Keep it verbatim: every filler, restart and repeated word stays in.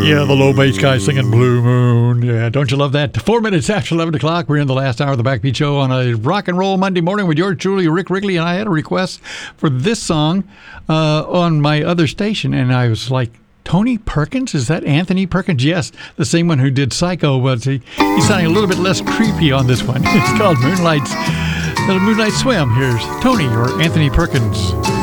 Yeah, the low bass guy singing Blue Moon. Yeah, don't you love that? Four minutes after eleven o'clock, we're in the last hour of the Backbeat Show on a rock and roll Monday morning with yours truly, Rick Wrigley. And I had a request for this song uh, on my other station, and I was like, Tony Perkins? Is that Anthony Perkins? Yes, the same one who did Psycho, but he, he's sounding a little bit less creepy on this one. It's called Moonlight's, uh, Moonlight Swim. Here's Tony or Anthony Perkins.